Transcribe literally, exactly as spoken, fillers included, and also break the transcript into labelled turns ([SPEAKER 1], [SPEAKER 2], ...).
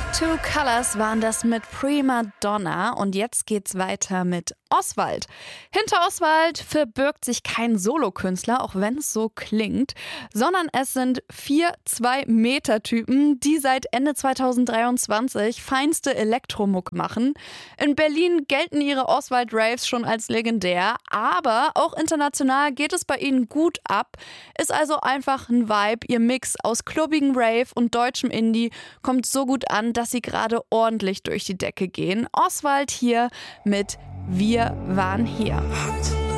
[SPEAKER 1] Two Colors waren das mit Prima Donna und jetzt geht's weiter mit Oswald. Hinter Oswald verbirgt sich kein Solokünstler, auch wenn es so klingt, sondern es sind vier Zwei-Meter-Typen, die seit Ende zweitausenddreiundzwanzig feinste Elektromuck machen. In Berlin gelten ihre Oswald-Raves schon als legendär, aber auch international geht es bei ihnen gut ab. Ist also einfach ein Vibe. Ihr Mix aus klubbigen Rave und deutschem Indie kommt so gut an, dass sie gerade ordentlich durch die Decke gehen. Oswald hier mit Wir waren hier.